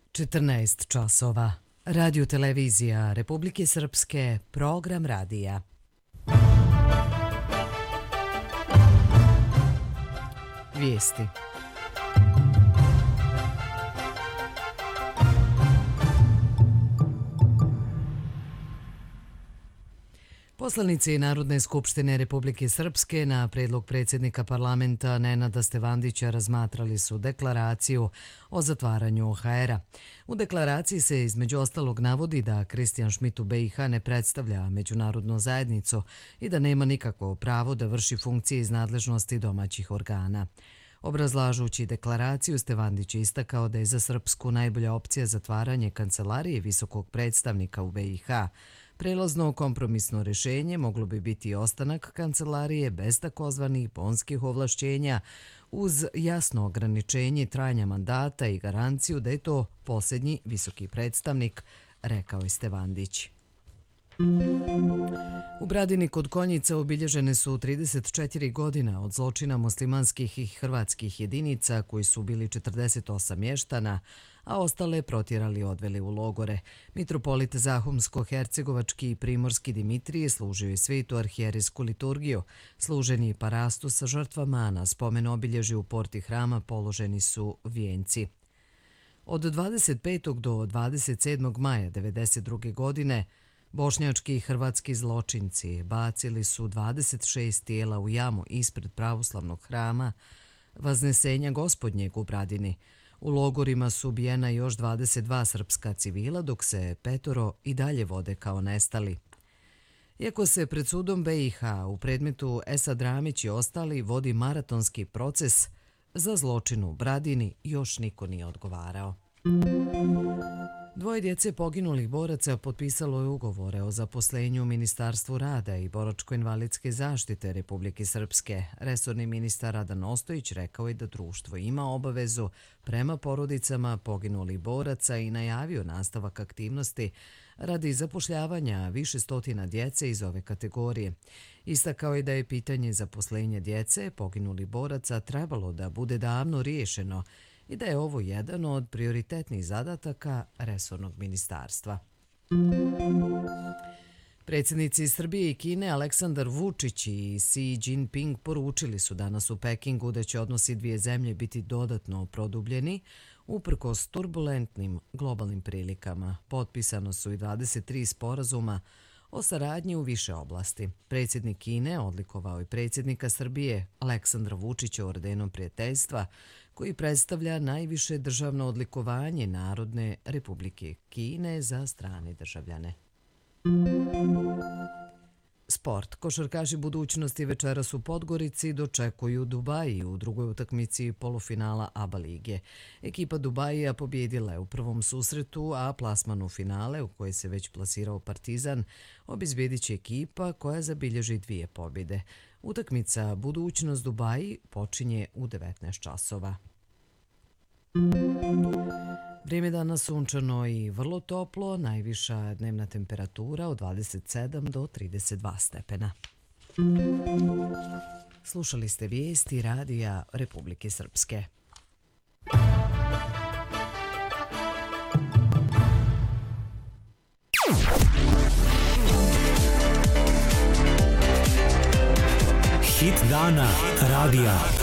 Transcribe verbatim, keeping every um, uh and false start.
četrnaest časova. Radio televizija Republike Srpske, program radija. Vijesti. Poslanici Narodne skupštine Republike Srpske na predlog predsjednika parlamenta Nenada Stevandića razmatrali su deklaraciju o zatvaranju O H R-a. U deklaraciji se između ostalog navodi da Kristijan Šmit u B i H ne predstavlja međunarodnu zajednicu i da nema nikakvo pravo da vrši funkcije iz nadležnosti domaćih organa. Obrazlažući deklaraciju, Stevandić je istakao da je za Srpsku najbolja opcija zatvaranje kancelarije visokog predstavnika u B i H. Prelazno kompromisno rješenje moglo bi biti ostanak kancelarije bez takozvanih bonskih ovlašćenja uz jasno ograničenje trajanja mandata i garanciju da je to posljednji visoki predstavnik, rekao je Stevandić. U Bradini kod Konjica obilježene su trideset četiri godina od zločina muslimanskih i hrvatskih jedinica koji su bili četrdeset osam mještana, a ostale protjerali i odveli u logore. Mitropolit Zahumsko-hercegovački i primorski Dimitrije služio je svetu arhijerijsku liturgiju. Služeni parastu sa žrtvama, a na spomen obilježju u porti hrama položeni su vijenci. Od dvadeset petog do dvadeset sedmog maja devedeset druge godine bošnjački i hrvatski zločinci bacili su dvadeset šest tijela u jamu ispred pravoslavnog hrama Vaznesenja Gospodnjeg u Bradini. U logorima su ubijena još dvadeset dva srpska civila, dok se petoro i dalje vode kao nestali. Iako se pred sudom B i H u predmetu Esad Ramić i ostali vodi maratonski proces, za zločin u Bradini još niko nije odgovarao. Dvoje djece poginulih boraca potpisalo je ugovore o zaposlenju u Ministarstvu rada i boračko-invalidske zaštite Republike Srpske. Resorni ministar Radan Ostojić rekao je da društvo ima obavezu prema porodicama poginulih boraca i najavio nastavak aktivnosti radi zapošljavanja više stotina djece iz ove kategorije. Istakao je da je pitanje zaposlenja djece poginulih boraca trebalo da bude davno riješeno i da je ovo jedan od prioritetnih zadataka resornog ministarstva. Predsjednici Srbije i Kine Aleksandar Vučić i Xi Jinping poručili su danas u Pekingu da će odnosi dvije zemlje biti dodatno produbljeni uprkos turbulentnim globalnim prilikama. Potpisano su i dvadeset tri sporazuma o saradnji u više oblasti. Predsjednik Kine odlikovao i predsjednika Srbije Aleksandra Vučića ordenom prijateljstva, koji predstavlja najviše državno odlikovanje Narodne Republike Kine za strane državljane. Sport. Košarkaši budućnosti večeras u Podgorici dočekuju Dubaji u drugoj utakmici polufinala A B A lige. Ekipa Dubajija pobjedila je u prvom susretu, a plasman u finale, u kojoj se već plasirao Partizan, obezbjedit će ekipa koja zabilježi dvije pobjede. Utakmica Budućnost Dubaji počinje u devetnaest časova. Vrijeme danas sunčano i vrlo toplo, najviša dnevna temperatura od dvadeset sedam do trideset dva stepena. Slušali ste vijesti radija Republike Srpske. Hit dana radija